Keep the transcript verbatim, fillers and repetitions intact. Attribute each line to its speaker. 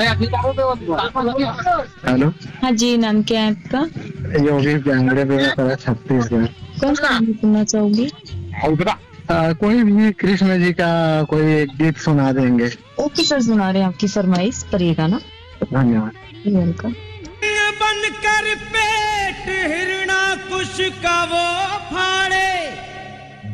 Speaker 1: Hello.
Speaker 2: हाँ जी, नाम क्या है आपका?
Speaker 1: योगेश जांगड़े पे मैं छत्तीसगढ़।
Speaker 2: कौन सा गाना सुनना चाहोगी?
Speaker 1: आ, कोई भी कृष्ण जी का कोई एक गीत सुना देंगे।
Speaker 2: ओके सर, सुना रहे हैं आपकी फरमाइश पर ये गाना।
Speaker 1: धन्यवाद।
Speaker 2: वेलकम।
Speaker 3: बनकर पेट हिरना कुश का वो फाड़े